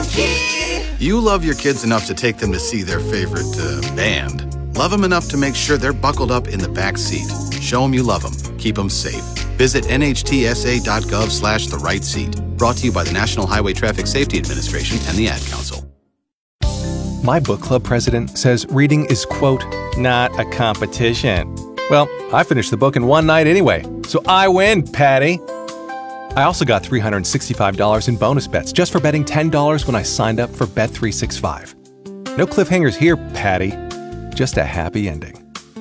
key. You love your kids enough to take them to see their favorite band. Love them enough to make sure they're buckled up in the back seat. Show them you love them. Keep them safe. Visit nhtsa.gov/the right seat. Brought to you by the National Highway Traffic Safety Administration and the Ad Council. My book club president says reading is, quote, not a competition. Well, I finished the book in one night anyway, so I win, Patty. I also got $365 in bonus bets just for betting $10 when I signed up for Bet365. No cliffhangers here, Patty. Just a happy ending.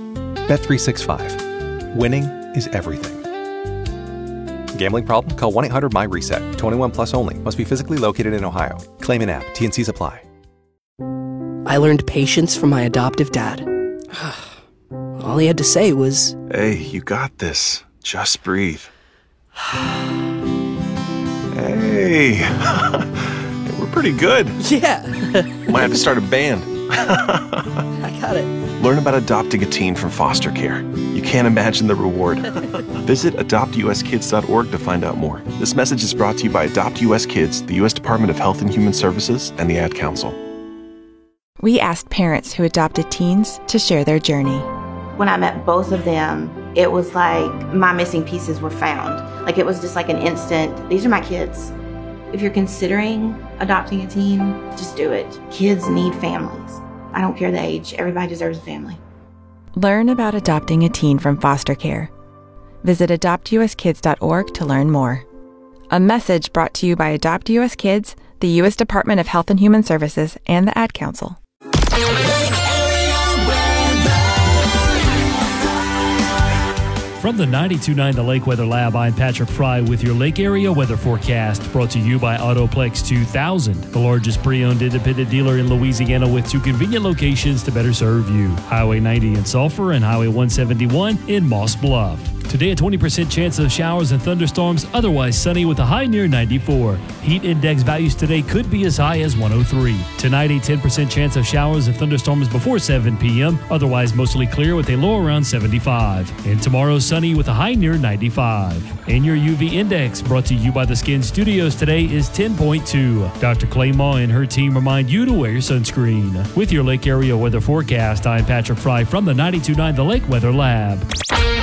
Bet365. Winning is everything. Gambling problem? Call 1-800-MY-RESET. 21 plus only. Must be physically located in Ohio. Claim in app. T&Cs apply. I learned patience from my adoptive dad. All he had to say was, "Hey, you got this. Just breathe." Hey, we're pretty good. yeah. Might have to start a band. I got it. Learn about adopting a teen from foster care. You can't imagine the reward. Visit adoptuskids.org to find out more. This message is brought to you by Adopt US Kids, the U.S. Department of Health and Human Services, and the Ad Council. We asked parents who adopted teens to share their journey. When I met both of them, it was like my missing pieces were found. Like it was just like an instant, these are my kids. If you're considering adopting a teen, just do it. Kids need families. I don't care the age. Everybody deserves a family. Learn about adopting a teen from foster care. Visit adoptuskids.org to learn more. A message brought to you by Adopt US Kids, the U.S. Department of Health and Human Services, and the Ad Council. From the 92.9 The Lake Weather Lab, I'm Patrick Fry with your Lake Area weather forecast, brought to you by Autoplex 2000, the largest pre-owned independent dealer in Louisiana with 2 convenient locations to better serve you. Highway 90 in Sulphur and Highway 171 in Moss Bluff. Today, a 20% chance of showers and thunderstorms, otherwise sunny with a high near 94. Heat index values today could be as high as 103. Tonight, a 10% chance of showers and thunderstorms before 7 p.m., otherwise mostly clear with a low around 75. And tomorrow, sunny with a high near 95. And your UV index, brought to you by the Skin Studios today, is 10.2. Dr. Clay Maw and her team remind you to wear your sunscreen. With your Lake Area weather forecast, I'm Patrick Fry from the 92.9 The Lake Weather Lab.